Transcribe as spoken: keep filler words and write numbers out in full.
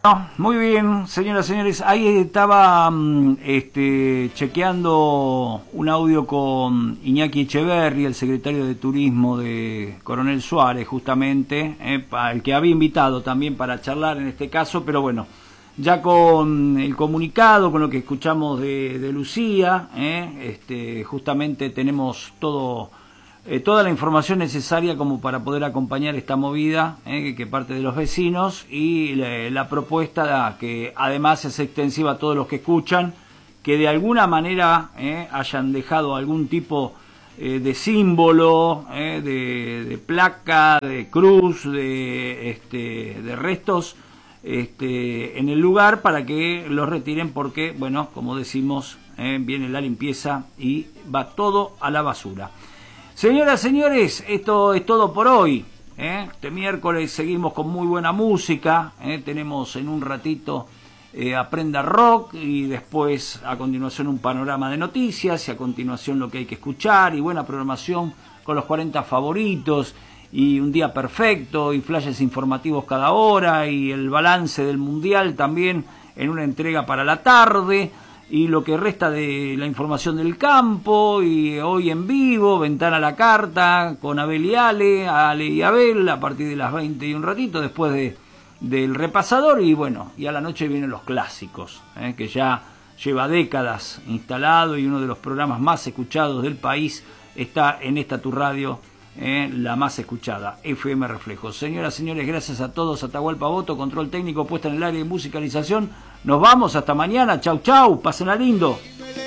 No, muy bien, señoras y señores. Ahí estaba este, chequeando un audio con Iñaki Echeverri, el secretario de Turismo de Coronel Suárez, justamente, eh, el que había invitado también para charlar en este caso, pero bueno, ya con el comunicado, con lo que escuchamos de, de Lucía, eh, este, justamente tenemos todo... Eh, toda la información necesaria como para poder acompañar esta movida eh, que parte de los vecinos y la, la propuesta que además es extensiva a todos los que escuchan, que de alguna manera eh, hayan dejado algún tipo eh, de símbolo, eh, de, de placa, de cruz, de, este, de restos este, en el lugar para que los retiren porque, bueno, como decimos, eh, viene la limpieza y va todo a la basura. Señoras, señores, esto es todo por hoy. ¿eh? Este miércoles seguimos con muy buena música. ¿eh? Tenemos en un ratito eh, Aprenda Rock y después a continuación un panorama de noticias y a continuación lo que hay que escuchar y buena programación con los cuarenta favoritos y un día perfecto y flashes informativos cada hora y el balance del mundial también en una entrega para la tarde. Y lo que resta de la información del campo, y hoy en vivo, Ventana a la Carta, con Abel y Ale, Ale y Abel, a partir de las veinte y un ratito, después de del repasador, y bueno, y a la noche vienen los clásicos, eh, que ya lleva décadas instalado, y uno de los programas más escuchados del país está en esta tu radio, eh, la más escuchada, F M Reflejos. Señoras, señores, gracias a todos. Atahualpa Boto, control técnico, puesta en el área de musicalización. Nos vamos, hasta mañana, chau chau, pásenla lindo.